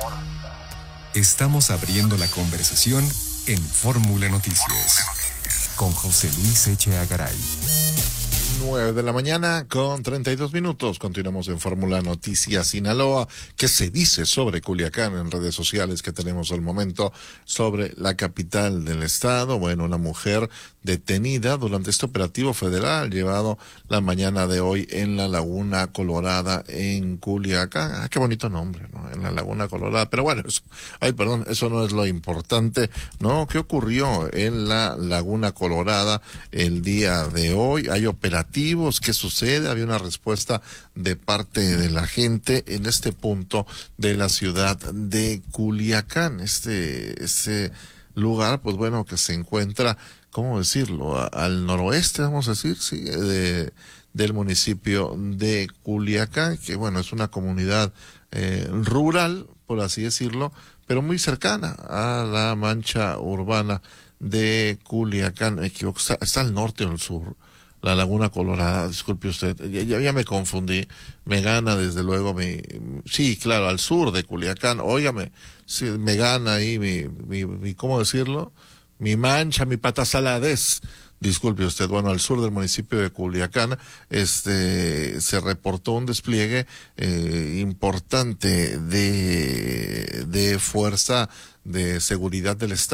Estamos abriendo la conversación en Fórmula Noticias con José Luis Echeagaray. Garay. 9 de la mañana con 32 minutos. Continuamos en Fórmula Noticias Sinaloa. ¿Qué se dice sobre Culiacán en redes sociales que tenemos al momento sobre la capital del estado? Bueno, una mujer detenida durante este operativo federal llevado la mañana de hoy en la Laguna Colorada en Culiacán. Qué bonito nombre, ¿no? En la Laguna Colorada. Pero bueno, eso no es lo importante, ¿no? ¿Qué ocurrió en la Laguna Colorada el día de hoy? Hay operativos, ¿qué sucede? Había una respuesta de parte de la gente en este punto de la ciudad de Culiacán. Este lugar, pues bueno, que se encuentra, ¿cómo decirlo? Al noroeste, vamos a decir, sí, del municipio de Culiacán, que bueno, es una comunidad rural, por así decirlo, pero muy cercana a la mancha urbana de Culiacán. Me equivoco, está al norte o al sur. La Laguna Colorada, disculpe usted, ya me confundí, me gana desde luego sí, claro, al sur de Culiacán, óigame, sí, me gana ahí mi ¿cómo decirlo? Mi mancha, mi patasaladez. Disculpe usted, bueno, al sur del municipio de Culiacán, se reportó un despliegue importante de fuerza de seguridad del estado.